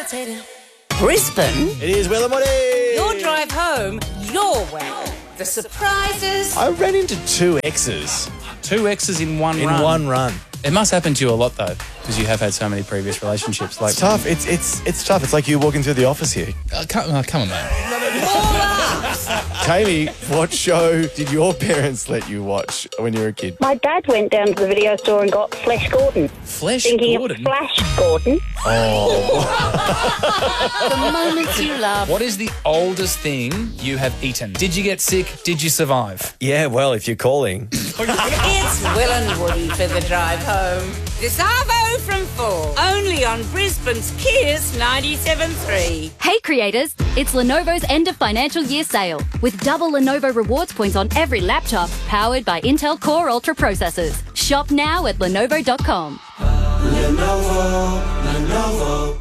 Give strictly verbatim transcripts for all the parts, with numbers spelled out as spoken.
rotating. Brisbane? It is Will and Woody. Your drive home, your way. The surprises. I ran into two exes Two exes in one in run. one run. It must happen to you a lot, though, because you have had so many previous relationships. Like, It's tough. It's it's it's tough. It's like you walking through the office here. Uh, come, uh, come on, man. Kaylee, what show did your parents let you watch when you were a kid? My dad went down to the video store and got Flash Gordon. Flesh Thinking Gordon. of Flash Gordon. The moments you love. What is the oldest thing you have eaten? Did you get sick? Did you survive? Yeah, well, if you're calling. It's Will and Woody for the drive home. This Arvo from four. Only on Brisbane's Kiss ninety-seven point three. Hey creators, it's Lenovo's end of financial year sale with double Lenovo rewards points on every laptop powered by Intel Core Ultra processors. Shop now at lenovo dot com. Lenovo, Lenovo.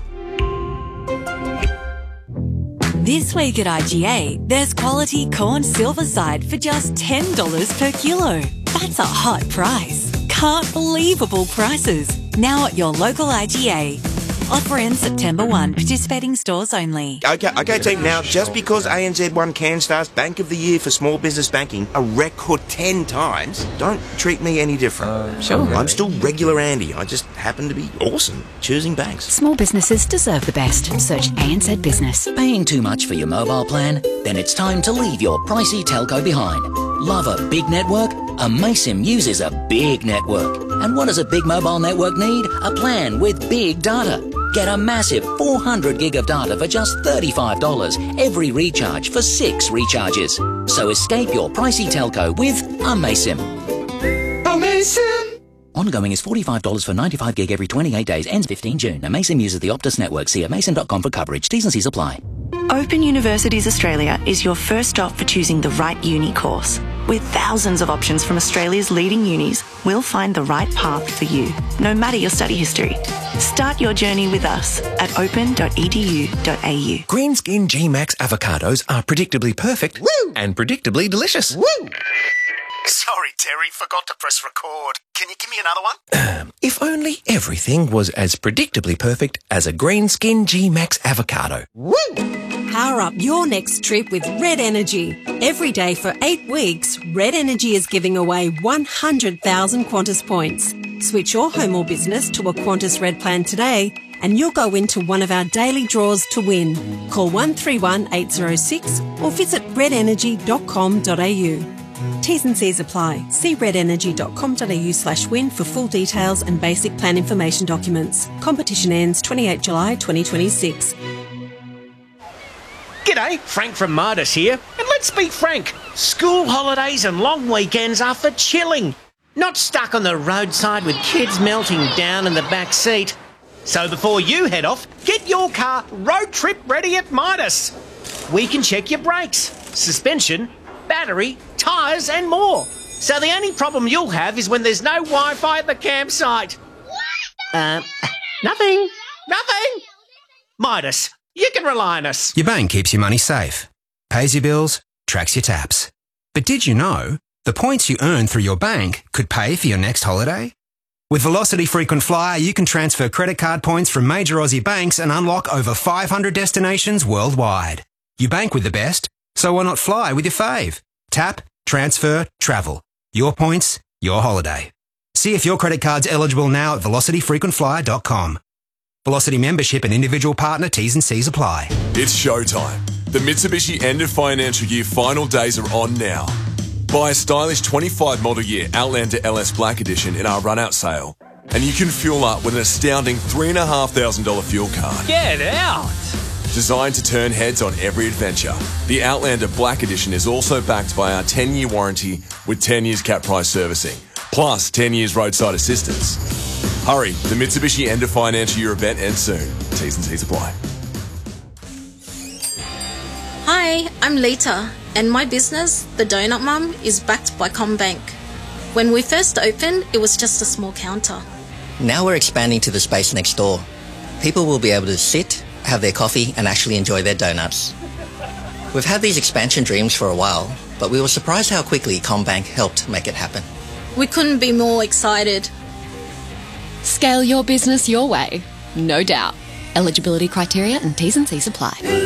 This week at I G A, there's quality corn silverside for just ten dollars per kilo. That's a hot price. Can't believable prices. Now at your local I G A. Offer ends September first. Participating stores only. Okay, okay, team. Now, just because A N Z won CanStar's Bank of the Year for small business banking a record ten times, don't treat me any different. Uh, sure. I'm still regular Andy. I just happen to be awesome choosing banks. Small businesses deserve the best. Search A N Z Business. Paying too much for your mobile plan? Then it's time to leave your pricey telco behind. Love a big network? Amaysim uses a big network. And what does a big mobile network need? A plan with big data. Get a massive four hundred gig of data for just thirty-five dollars every recharge for six recharges. So escape your pricey telco with Amaysim. Amaysim! Ongoing is forty-five dollars for ninety-five gig every twenty-eight days. Ends fifteenth June. Amaysim uses the Optus network. See amaysim dot com for coverage. T's and C's apply. Open Universities Australia is your first stop for choosing the right uni course. With thousands of options from Australia's leading unis, we'll find the right path for you, no matter your study history. Start your journey with us at open dot e d u dot a u. Greenskin G-Max avocados are predictably perfect Woo! and predictably delicious. Woo! Sorry, Terry, forgot to press record. Can you give me another one? Um, if only everything was as predictably perfect as a Greenskin G-Max avocado. Woo! Power up your next trip with Red Energy. Every day for eight weeks, Red Energy is giving away one hundred thousand Qantas points. Switch your home or business to a Qantas Red plan today and you'll go into one of our daily draws to win. Call one three one eight zero six or visit red energy dot com dot a u. T's and C's apply. See red energy dot com dot a u slash win for full details and basic plan information documents. Competition ends twenty-eighth July twenty twenty-six. G'day, Frank from Midas here. And let's be frank, school holidays and long weekends are for chilling, not stuck on the roadside with kids melting down in the back seat. So before you head off, get your car road trip ready at Midas. We can check your brakes, suspension, battery, tyres and more. So the only problem you'll have is when there's no Wi-Fi at the campsite. Uh, nothing, nothing. Midas. You can rely on us. Your bank keeps your money safe, pays your bills, tracks your taps. But did you know the points you earn through your bank could pay for your next holiday? With Velocity Frequent Flyer, you can transfer credit card points from major Aussie banks and unlock over five hundred destinations worldwide. You bank with the best, so why not fly with your fave? Tap, transfer, travel. Your points, your holiday. See if your credit card's eligible now at velocity frequent flyer dot com. Velocity membership and individual partner T's and C's apply. It's showtime. The Mitsubishi end of financial year final days are on now. Buy a stylish twenty-five model year Outlander L S Black Edition in our run-out sale, and you can fuel up with an astounding three thousand five hundred dollars fuel card. Get out! Designed to turn heads on every adventure, the Outlander Black Edition is also backed by our ten-year warranty with ten years cap price servicing, plus ten years roadside assistance. Hurry, the Mitsubishi end of financial year event ends soon. T's and C's apply. Hi, I'm Lita, and my business, The Donut Mum, is backed by CommBank. When we first opened, it was just a small counter. Now we're expanding to the space next door. People will be able to sit, have their coffee, and actually enjoy their donuts. We've had these expansion dreams for a while, but we were surprised how quickly CommBank helped make it happen. We couldn't be more excited. Scale your business your way, no doubt. Eligibility criteria and T's and C's apply.